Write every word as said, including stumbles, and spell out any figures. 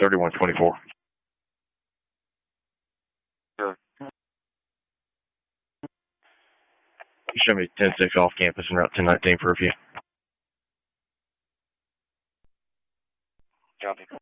thirty-one twenty-four. Sure. Show me ten six off campus and route ten nineteen for review. Copy.